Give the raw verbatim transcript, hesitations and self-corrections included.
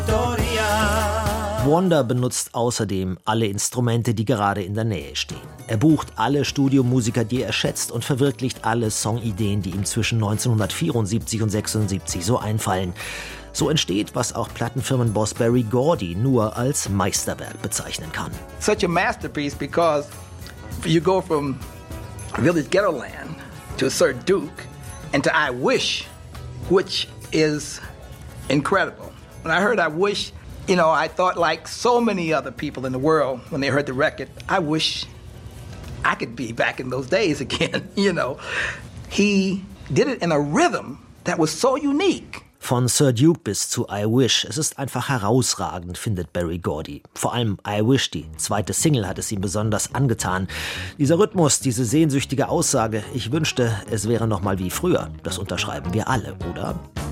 Wonder benutzt außerdem alle Instrumente, die gerade in der Nähe stehen. Er bucht alle Studiomusiker, die er schätzt, und verwirklicht alle Songideen, die ihm zwischen neunzehnhundertvierundsiebzig und sechsundsiebzig so einfallen. So entsteht, was auch Plattenfirmenboss Berry Gordy nur als Meisterwerk bezeichnen kann. Such a masterpiece because you go from Village Ghettoland to Sir Duke and to I Wish, which is incredible. When I heard I Wish, you know, I thought like so many other people in the world when they heard the record, I wish I could be back in those days again, you know. He did it in a rhythm that was so unique. Von Sir Duke bis zu I Wish, es ist einfach herausragend, findet Berry Gordy. Vor allem I Wish, die zweite Single, hat es ihm besonders angetan. Dieser Rhythmus, diese sehnsüchtige Aussage, ich wünschte, es wäre noch mal wie früher. Das unterschreiben wir alle, oder?